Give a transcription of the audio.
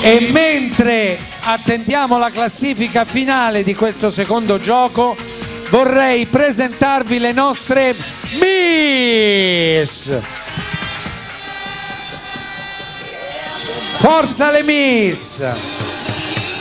E mentre attendiamo la classifica finale di questo secondo gioco, vorrei presentarvi le nostre Miss. Forza le Miss!